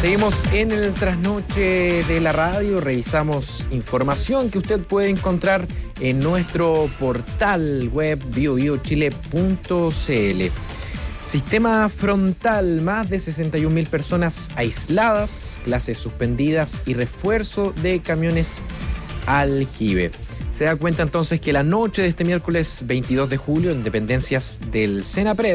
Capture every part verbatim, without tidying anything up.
Seguimos en el trasnoche de la radio, revisamos información que usted puede encontrar en nuestro portal web bio bio chile punto c l. Sistema frontal, más de sesenta y un mil personas aisladas, clases suspendidas y refuerzo de camiones aljibe. Se da cuenta entonces que la noche de este miércoles veintidós de julio, en dependencias del Senapred,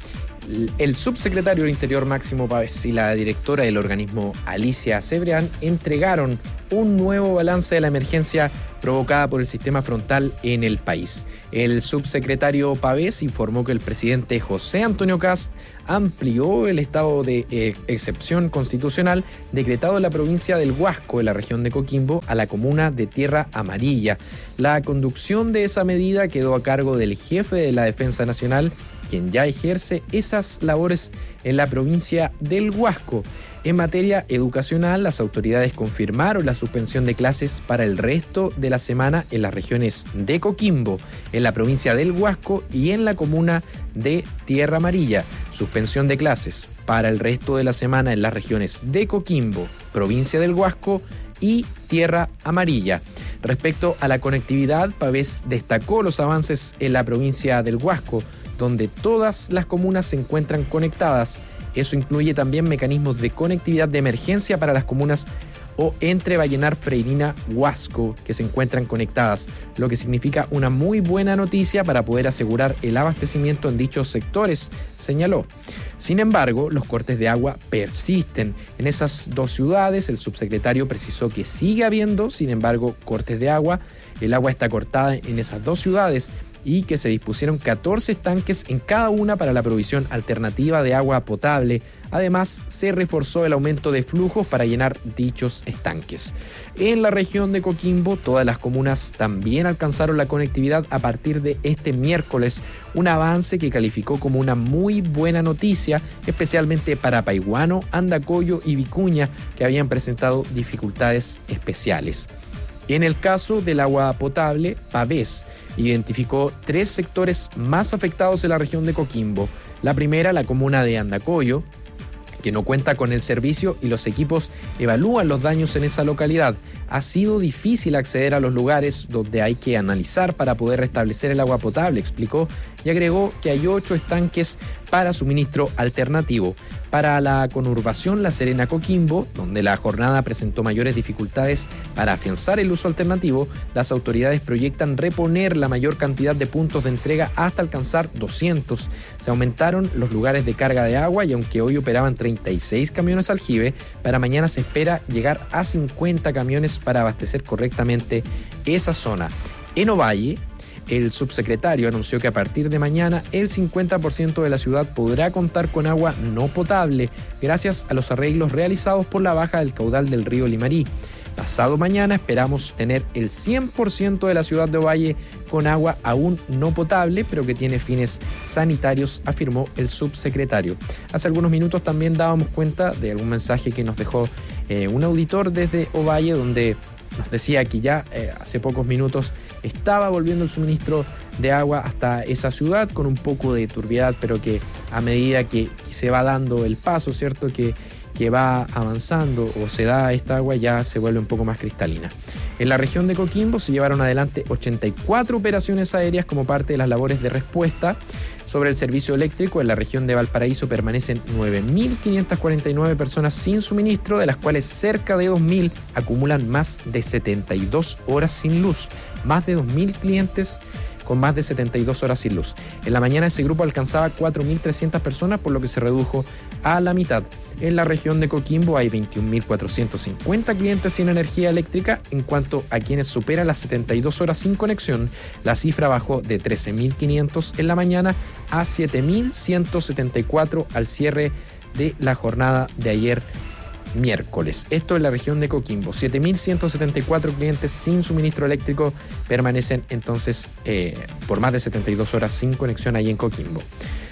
el subsecretario del Interior Máximo Pavés y la directora del organismo Alicia Cebrián entregaron un nuevo balance de la emergencia provocada por el sistema frontal en el país. El subsecretario Pavés informó que el presidente José Antonio Kast amplió el estado de eh, excepción constitucional decretado en la provincia del Huasco, en la región de Coquimbo, a la comuna de Tierra Amarilla. La conducción de esa medida quedó a cargo del jefe de la Defensa Nacional, quien ya ejerce esas labores en la provincia del Huasco. En materia educacional, las autoridades confirmaron la suspensión de clases para el resto de la semana en las regiones de Coquimbo, en la provincia del Huasco y en la comuna de Tierra Amarilla. Suspensión de clases para el resto de la semana en las regiones de Coquimbo, provincia del Huasco y Tierra Amarilla. Respecto a la conectividad, Pavés destacó los avances en la provincia del Huasco, donde todas las comunas se encuentran conectadas. Eso incluye también mecanismos de conectividad de emergencia para las comunas o entre Vallenar, Freirina, Huasco, que se encuentran conectadas, lo que significa una muy buena noticia para poder asegurar el abastecimiento en dichos sectores, señaló. Sin embargo, los cortes de agua persisten. En esas dos ciudades, el subsecretario precisó que sigue habiendo, sin embargo, cortes de agua. El agua está cortada en esas dos ciudades y que se dispusieron catorce estanques en cada una para la provisión alternativa de agua potable. Además, se reforzó el aumento de flujos para llenar dichos estanques. En la región de Coquimbo, todas las comunas también alcanzaron la conectividad a partir de este miércoles, un avance que calificó como una muy buena noticia, especialmente para Paiguano, Andacollo y Vicuña, que habían presentado dificultades especiales. En el caso del agua potable, Pavés identificó tres sectores más afectados en la región de Coquimbo. La primera, la comuna de Andacollo, que no cuenta con el servicio y los equipos evalúan los daños en esa localidad. Ha sido difícil acceder a los lugares donde hay que analizar para poder restablecer el agua potable, explicó, y agregó que hay ocho estanques para suministro alternativo. Para la conurbación La Serena-Coquimbo, donde la jornada presentó mayores dificultades para afianzar el uso alternativo, las autoridades proyectan reponer la mayor cantidad de puntos de entrega hasta alcanzar doscientos. Se aumentaron los lugares de carga de agua y aunque hoy operaban treinta y seis camiones aljibe, para mañana se espera llegar a cincuenta camiones para abastecer correctamente esa zona. En Ovalle, el subsecretario anunció que a partir de mañana el cincuenta por ciento de la ciudad podrá contar con agua no potable gracias a los arreglos realizados por la baja del caudal del río Limarí. Pasado mañana esperamos tener el cien por ciento de la ciudad de Ovalle con agua aún no potable, pero que tiene fines sanitarios, afirmó el subsecretario. Hace algunos minutos también dábamos cuenta de algún mensaje que nos dejó eh, un auditor desde Ovalle, donde nos decía que ya eh, hace pocos minutos estaba volviendo el suministro de agua hasta esa ciudad con un poco de turbiedad, pero que a medida que, que se va dando el paso, ¿cierto?, que, que va avanzando o se da esta agua, ya se vuelve un poco más cristalina. En la región de Coquimbo se llevaron adelante ochenta y cuatro operaciones aéreas como parte de las labores de respuesta. Sobre el servicio eléctrico, en la región de Valparaíso permanecen nueve mil quinientas cuarenta y nueve personas sin suministro, de las cuales cerca de dos mil acumulan más de setenta y dos horas sin luz. Más de dos mil clientes con más de setenta y dos horas sin luz. En la mañana ese grupo alcanzaba cuatro mil trescientas personas, por lo que se redujo a la mitad. En la región de Coquimbo hay veintiún mil cuatrocientos cincuenta clientes sin energía eléctrica. En cuanto a quienes superan las setenta y dos horas sin conexión, la cifra bajó de trece mil quinientos en la mañana a siete mil ciento setenta y cuatro al cierre de la jornada de ayer miércoles. Esto en la región de Coquimbo. siete mil ciento setenta y cuatro clientes sin suministro eléctrico permanecen entonces eh, por más de setenta y dos horas sin conexión ahí en Coquimbo.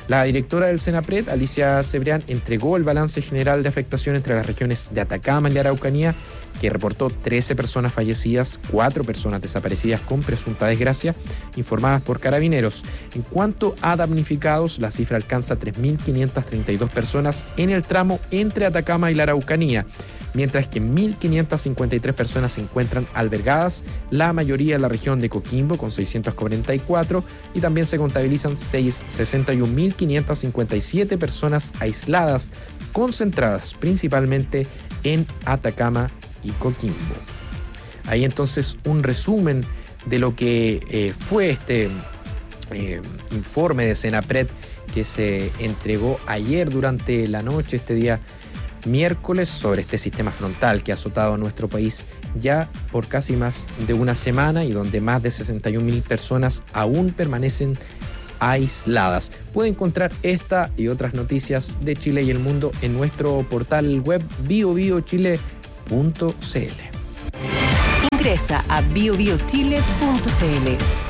La directora del Senapred, Alicia Cebrián, entregó el balance general de afectación entre las regiones de Atacama y la Araucanía, que reportó trece personas fallecidas, cuatro personas desaparecidas con presunta desgracia, informadas por Carabineros. En cuanto a damnificados, la cifra alcanza tres mil quinientas treinta y dos personas en el tramo entre Atacama y la Araucanía, mientras que mil quinientas cincuenta y tres personas se encuentran albergadas, la mayoría en la región de Coquimbo, con seiscientos cuarenta y cuatro, y también se contabilizan sesenta y un mil quinientas cincuenta y siete personas aisladas, concentradas principalmente en Atacama y Coquimbo. Ahí entonces un resumen de lo que eh, fue este eh, informe de Senapred que se entregó ayer durante la noche, este día miércoles, sobre este sistema frontal que ha azotado a nuestro país ya por casi más de una semana y donde más de sesenta y un mil personas aún permanecen aisladas. Puede encontrar esta y otras noticias de Chile y el mundo en nuestro portal web bio bio chile punto c l. Ingresa a bio bio chile punto c l.